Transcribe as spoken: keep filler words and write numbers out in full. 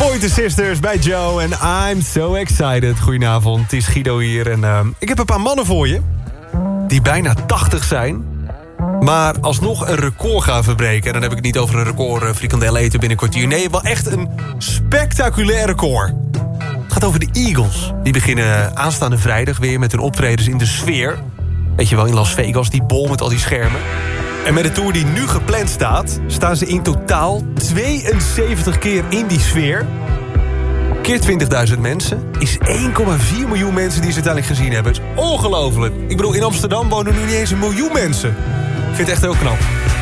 Pointer Sisters bij Joe en I'm so excited. Goedenavond, het is Guido hier en uh, ik heb een paar mannen voor je... die bijna tachtig zijn... maar alsnog een record gaan verbreken. En dan heb ik het niet over een record uh, frikandel eten binnen een kwartier. Nee, wel echt een spectaculair record. Het gaat over de Eagles. Die beginnen aanstaande vrijdag weer met hun optredens in de sfeer. Weet je wel, in Las Vegas, die bol met al die schermen. En met de tour die nu gepland staat... staan ze in totaal tweeënzeventig keer in die sfeer. Keer twintigduizend mensen is één komma vier miljoen mensen die ze uiteindelijk gezien hebben. Het is ongelooflijk. Ik bedoel, in Amsterdam wonen nu niet eens een miljoen mensen. Ik vind het echt heel knap.